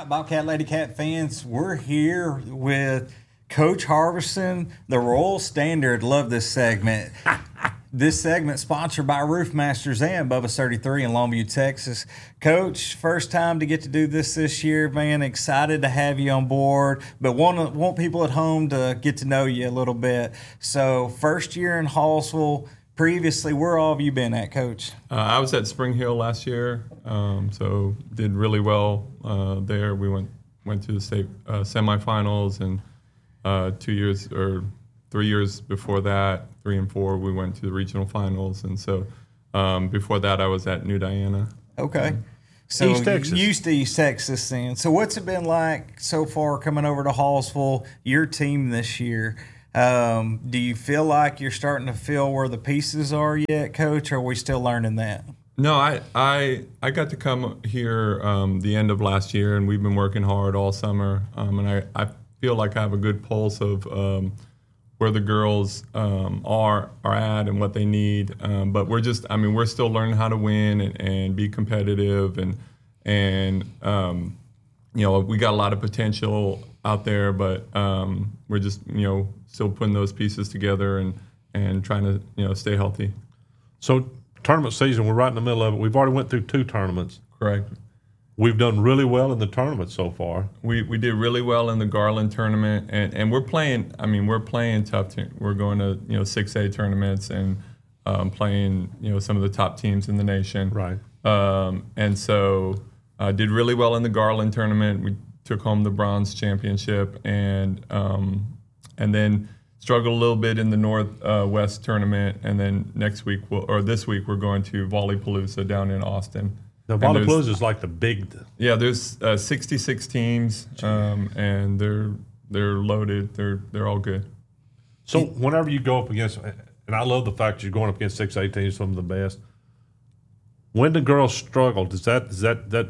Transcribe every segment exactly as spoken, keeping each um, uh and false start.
right, Bobcat Lady Cat fans, we're here with Coach Harbison, the Royal Standard. Love this segment. This segment sponsored by Roof Masters and Bubba's thirty-three in Longview, Texas. Coach, first time to get to do this this year, man. Excited to have you on board, but want want people at home to get to know you a little bit. So, first year in Hallsville. Previously, where all have you been at, Coach? Uh, I was at Spring Hill last year, um, so did really well uh, there. We went went to the state uh, semifinals, and uh, two years or three years before that, three and four, we went to the regional finals. And so um, before that, I was at New Diana. Okay. So East Texas. Used to East Texas then. So what's it been like so far coming over to Hallsville, your team this year? Um, do you feel like you're starting to feel where the pieces are yet, Coach, or are we still learning that? No, I I, I got to come here um, the end of last year, and we've been working hard all summer. Um, and I, I feel like I have a good pulse of um, where the girls um, are are at and what they need. Um, but we're just, I mean, we're still learning how to win and, and be competitive, and and um, you know, we got a lot of potential out there, but um, we're just, you know, still putting those pieces together and, and trying to, you know, stay healthy. So tournament season, we're right in the middle of it. We've already went through two tournaments. Correct. We've done really well in the tournament so far. We we did really well in the Garland tournament, and, and we're playing, I mean, we're playing tough teams. We're going to, you know, six A tournaments and um, playing, you know, some of the top teams in the nation. Right. Um, and so uh, did really well in the Garland tournament. We took home the bronze championship, and um, and then struggled a little bit in the Northwest uh, tournament. And then next week, we'll, or this week, we're going to Volleypalooza down in Austin. Now, Volleypalooza is like the big. Yeah, there's uh, sixty-six teams, um, and they're they're loaded. They're they're all good. So whenever you go up against, and I love the fact you're going up against six A teams, some of the best. When the girls struggle, does that is that that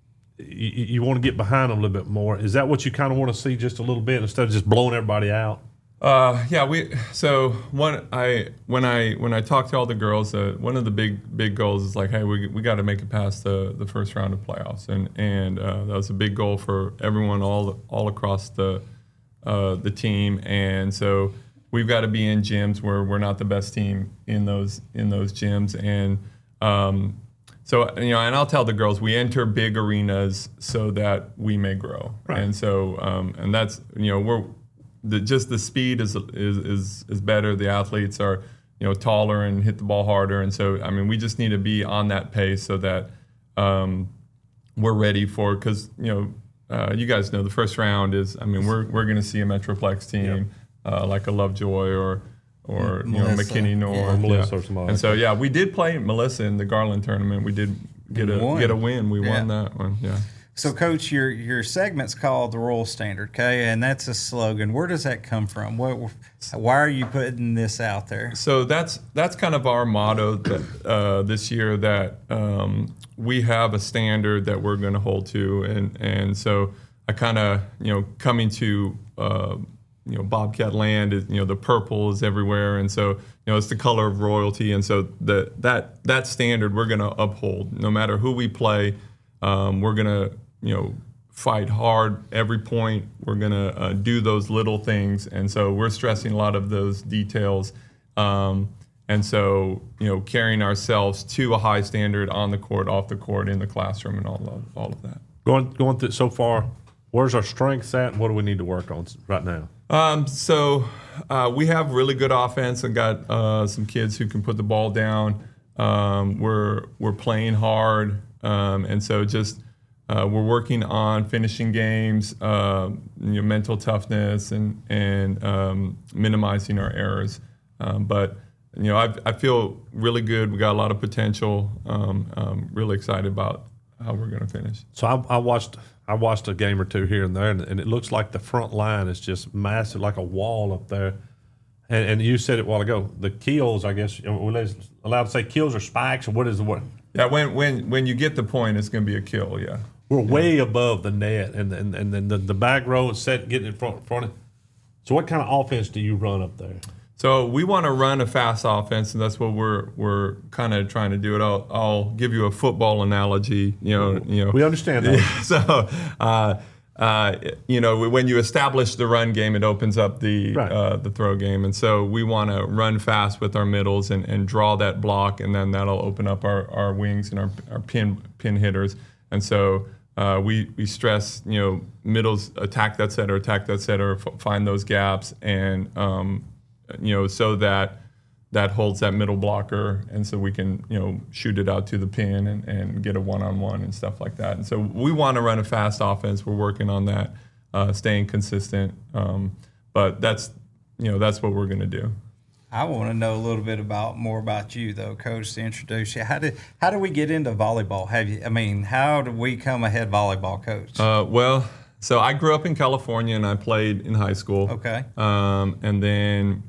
you, you want to get behind them a little bit more? Is that what you kind of want to see just a little bit instead of just blowing everybody out? Uh, yeah, we so one I when I when I talk to all the girls, uh, one of the big big goals is like, hey, we we got to make it past the, the first round of playoffs, and and uh, that was a big goal for everyone all all across the uh, the team, and so we've got to be in gyms where we're not the best team in those in those gyms, and um, so you know, and I'll tell the girls we enter big arenas so that we may grow, right. and so um, and that's you know we're. The, just the speed is, is is is better. The athletes are, you know, taller and hit the ball harder, and so I mean, we just need to be on that pace so that um, we're ready for. Because you know, uh, you guys know the first round is. I mean, we're we're going to see a Metroplex team yep. uh, like a Lovejoy or or you Melissa. know McKinney North, yeah. or Melissa yeah. or somebody. And so yeah, we did play Melissa in the Garland tournament. We did get a won. get a win. We yeah. won that one. Yeah. So, Coach, your your segment's called the Royal Standard, okay, and that's a slogan. Where does that come from? What, why are you putting this out there? So that's that's kind of our motto that, uh, this year. That um, we have a standard that we're going to hold to, and and so I kind of you know coming to uh, you know Bobcat Land, is, you know the purple is everywhere, and so you know it's the color of royalty, and so the that that standard we're going to uphold no matter who we play. Um, we're going to, you know, fight hard every point. We're going to uh, do those little things. And so we're stressing a lot of those details. Um, and so, you know, carrying ourselves to a high standard on the court, off the court, in the classroom, and all of, all of that. Going going through so far, where's our strengths at, and what do we need to work on right now? Um, so uh, we have really good offense and got uh, some kids who can put the ball down. Um, we're we're playing hard. Um, and so just uh, we're working on finishing games, uh, you know, mental toughness, and and um, minimizing our errors. Um, but you know, I I feel really good. We got a lot of potential. Um, um, really excited about how we're going to finish. So I, I watched I watched a game or two here and there, and, and it looks like the front line is just massive, like a wall up there. And, and you said it a while ago. The keels, I guess, we're allowed to say keels or spikes, or what is the word? Yeah, when when when you get the point, it's going to be a kill. Yeah, we're yeah. way above the net, and and and then the, the back row is set, getting in front front. Of, so what kind of offense do you run up there? So we want to run a fast offense, and that's what we're we're kind of trying to do. It. I'll, I'll give you a football analogy. You know, you know. We understand that. So, uh, uh, you know, when you establish the run game, it opens up the Right. uh, the throw game, and so we want to run fast with our middles and, and draw that block, and then that'll open up our, our wings and our, our pin pin hitters, and so. Uh, we, we stress, you know, middles, attack that setter, attack that setter, f- find those gaps, and, um, you know, so that that holds that middle blocker, and so we can, you know, shoot it out to the pin and, and get a one-on-one and stuff like that. And so we want to run a fast offense. We're working on that, uh, staying consistent. Um, but that's, you know, that's what we're going to do. I want to know a little bit about more about you, though, Coach, to introduce you. How did how did we get into volleyball? Have you? I mean, how did we come a head volleyball coach? Uh, well, so I grew up in California and I played in high school. Okay. Um, and then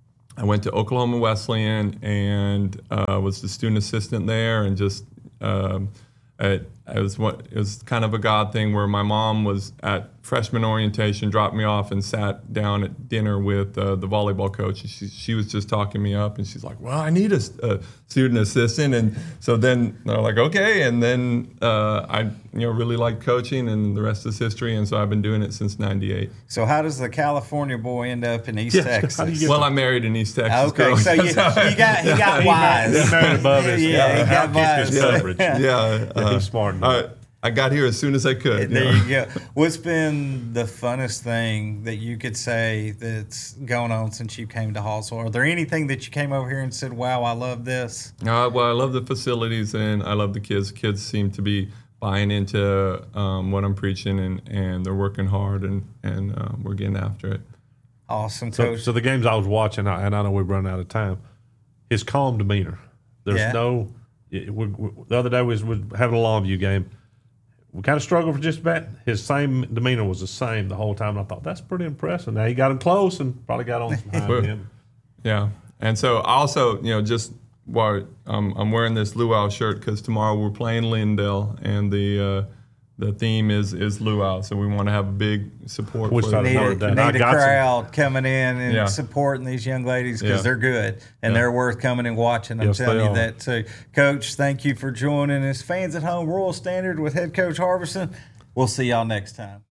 I went to Oklahoma Wesleyan and uh, was the student assistant there, and just um, it, it was what it was kind of a God thing where my mom was at freshman orientation, dropped me off, and sat down at dinner with uh, the volleyball coach. And she she was just talking me up, and she's like, "Well, I need a, a student assistant." And so then they're like, "Okay." And then uh, I you know really liked coaching, and the rest is history. And so I've been doing it since ninety-eight. So how does the California boy end up in East Yeah, how do Texas? you get Well, I married in East Texas. Okay, girl. so you, you got he got wise. He married above us. Yeah, he I'll got get this wise. coverage. yeah, Yeah, uh, he's smart. I, I got here as soon as I could. There you know. you go. What's been the funnest thing that you could say that's going on since you came to Hallsville? Are there anything that you came over here and said, "Wow, I love this"? Uh, well, I love the facilities and I love the kids. Kids seem to be buying into um, what I'm preaching, and, and they're working hard, and, and uh, we're getting after it. Awesome, So, Coach. so the games I was watching, I- and I know we're running out of time, his calm demeanor. There's Yeah. no. It, we, we, the other day we was, we was having a Longview game. We kind of struggled for just a bit. His same demeanor was the same the whole time. And I thought that's pretty impressive. Now he got him close and probably got on behind Well, him. Yeah, and so also, you know, just while um, I'm wearing this luau shirt because tomorrow we're playing Lindale, and the uh, the theme is is luau, so we want to have a big support Wish for I'd the need heard a, that. I need a got some. crowd coming in and Yeah. supporting these young ladies because Yeah. they're good and Yeah. they're worth coming and watching. I'm Yes, telling they you are. that too. Coach, thank you for joining us. Fans at home, Royal Standard with head coach Harbison. We'll see y'all next time.